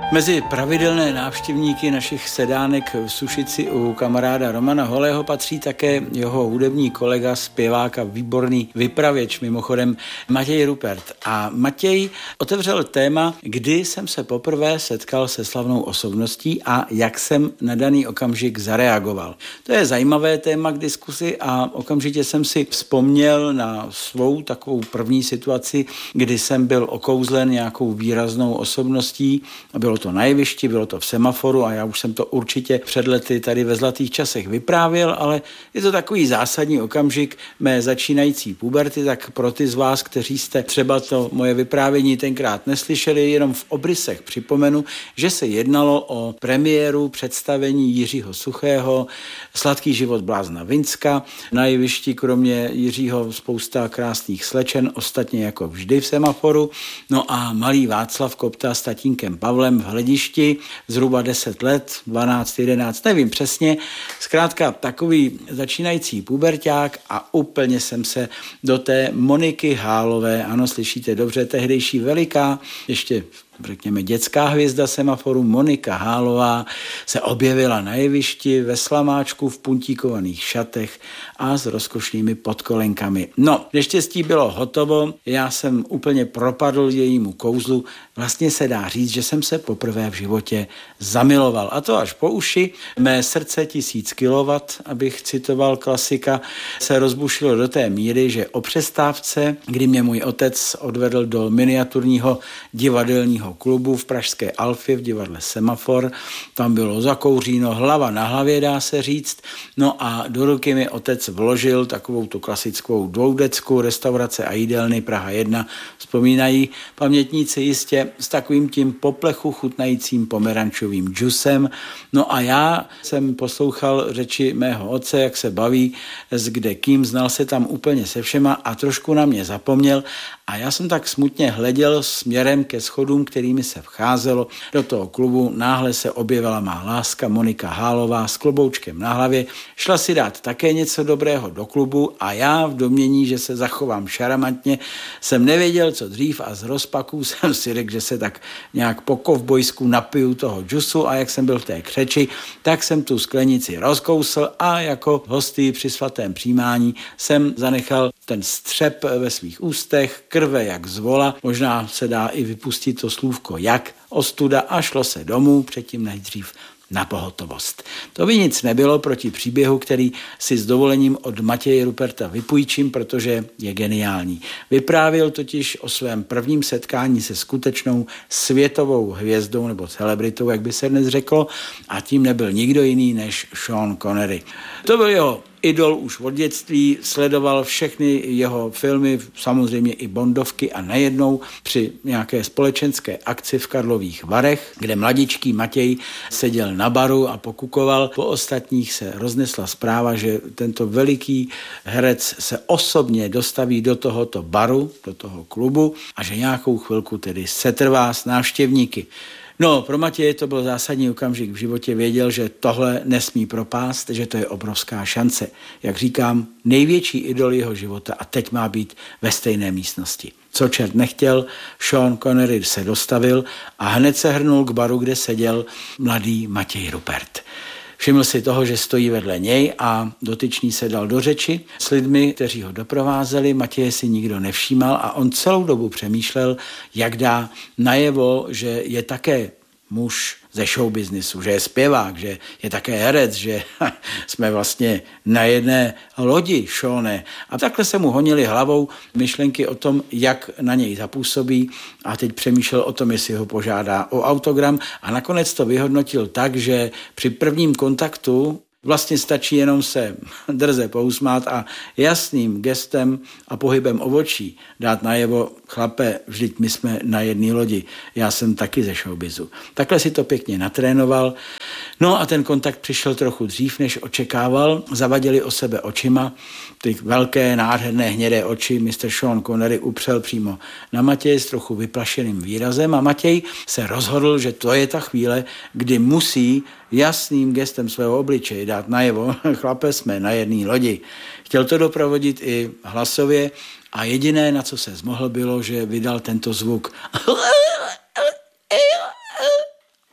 Mezi pravidelné návštěvníky našich sedánek v Sušici u kamaráda Romana Holého patří také jeho hudební kolega, zpěvák a výborný vypravěč, mimochodem Matěj Rupert. A Matěj otevřel téma, kdy jsem se poprvé setkal se slavnou osobností a jak jsem na daný okamžik zareagoval. To je zajímavé téma k diskusi a okamžitě jsem si vzpomněl na svou takovou první situaci, kdy jsem byl okouzlen nějakou výraznou osobností. Bylo to na jevišti, bylo to v Semaforu a já už jsem to určitě před lety tady ve Zlatých časech vyprávěl, ale je to takový zásadní okamžik mé začínající puberty, tak pro ty z vás, kteří jste třeba to moje vyprávění tenkrát neslyšeli, jenom v obrysech připomenu, že se jednalo o premiéru představení Jiřího Suchého Sladký život blázna Vinska. Na jevišti kromě Jiřího spousta krásných slečen, ostatně jako vždy v Semaforu. No a malý Václav Kopta s tatínkem Pavlem v hledišti, zhruba 10 let, 12, 11, nevím přesně. Zkrátka takový začínající puberťák a úplně jsem se do té Moniky Hálové, ano, slyšíte dobře, tehdejší veliká, ještě řekněme dětská hvězda Semaforu Monika Hálová se objevila na jevišti ve slamáčku v puntíkovaných šatech a s rozkošnými podkolenkami. No, neštěstí bylo hotovo, já jsem úplně propadl jejímu kouzlu, vlastně se dá říct, že jsem se poprvé v životě zamiloval. A to až po uši, mé srdce 1000 kW, abych citoval klasika, se rozbušilo do té míry, že o přestávce, kdy mě můj otec odvedl do miniaturního divadelního klubu v pražské Alfě v divadle Semafor, tam bylo zakouříno hlava na hlavě, dá se říct, no a do ruky mi otec vložil takovou tu klasickou dvoudecku restaurace a jídelny Praha 1, vzpomínají pamětníci jistě, s takovým tím poplechu chutnajícím pomerančovým džusem. No a já jsem poslouchal řeči mého otce, jak se baví s kde kým, znal se tam úplně se všema a trošku na mě zapomněl a já jsem tak smutně hleděl směrem ke schodům, kterými se vcházelo do toho klubu. Náhle se objevila má láska Monika Hálová s kloboučkem na hlavě. Šla si dát také něco dobrého do klubu a já v domnění, že se zachovám šaramantně, jsem nevěděl, co dřív a z rozpaků jsem si řekl, že se tak nějak po kovbojsku napiju toho džusu a jak jsem byl v té křeči, tak jsem tu sklenici rozkousl a jako hostý při svatém přijímání jsem zanechal ten střep ve svých ústech, krve jak z vola, možná se dá i vypustit to slůvko jak, ostuda a šlo se domů, předtím nejdřív na pohotovost. To by nic nebylo proti příběhu, který si s dovolením od Matěje Ruperta vypůjčím, protože je geniální. Vyprávěl totiž o svém prvním setkání se skutečnou světovou hvězdou nebo celebritou, jak by se dnes řeklo, a tím nebyl nikdo jiný než Sean Connery. To byl jeho idol už od dětství, sledoval všechny jeho filmy, samozřejmě i bondovky a najednou při nějaké společenské akci v Karlových Varech, kde mladičký Matěj seděl na baru a pokukoval, po ostatních se roznesla zpráva, že tento veliký herec se osobně dostaví do tohoto baru, do toho klubu a že nějakou chvilku tedy setrvá s návštěvníky. No, pro Matěje to byl zásadní okamžik v životě, věděl, že tohle nesmí propást, že to je obrovská šance. Jak říkám, největší idol jeho života a teď má být ve stejné místnosti. Co čert nechtěl, Sean Connery se dostavil a hned se hrnul k baru, kde seděl mladý Matěj Rupert. Všiml si toho, že stojí vedle něj a dotyčný se dal do řeči s lidmi, kteří ho doprovázeli. Matěje si nikdo nevšímal a on celou dobu přemýšlel, jak dá najevo, že je také muž ze showbiznisu, že je zpěvák, že je také herec, že jsme vlastně na jedné lodi, Seane. A takhle se mu honily hlavou myšlenky o tom, jak na něj zapůsobí a teď přemýšlel o tom, jestli ho požádá o autogram a nakonec to vyhodnotil tak, že při prvním kontaktu vlastně stačí jenom se drze pousmát a jasným gestem a pohybem obočí dát najevo, chlape, vždyť my jsme na jedné lodi, já jsem taky ze showbizu. Takhle si to pěkně natrénoval. No a ten kontakt přišel trochu dřív, než očekával. Zavadili o sebe očima. Ty velké, nádherné, hnědé oči Mr. Sean Connery upřel přímo na Matěje s trochu vyplašeným výrazem a Matěj se rozhodl, že to je ta chvíle, kdy musí jasným gestem svého obličeje dát najevo, chlape, jsme na jedné lodi. Chtěl to doprovodit i hlasově a jediné, na co se zmohl, bylo, že vydal tento zvuk.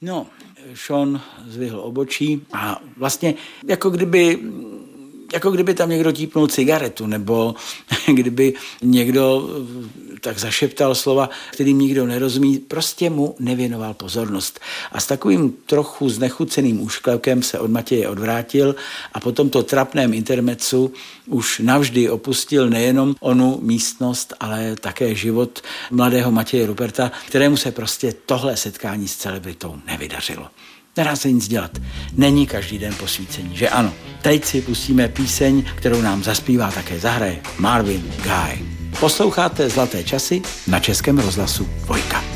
No, Sean zvyhl obočí a vlastně jako kdyby tam někdo típnul cigaretu, nebo kdyby někdo tak zašeptal slova, kterým nikdo nerozumí, prostě mu nevěnoval pozornost. A s takovým trochu znechuceným úšklevkem se od Matěje odvrátil a po tomto trapném intermezzu už navždy opustil nejenom onu místnost, ale také život mladého Matěje Ruperta, kterému se prostě tohle setkání s celebritou nevydařilo. Nedá se nic dělat. Není každý den posvícení, že ano? Teď si pustíme píseň, kterou nám zaspívá také zahraje Marvin Gaye. Posloucháte Zlaté časy na Českém rozhlasu Dvojka.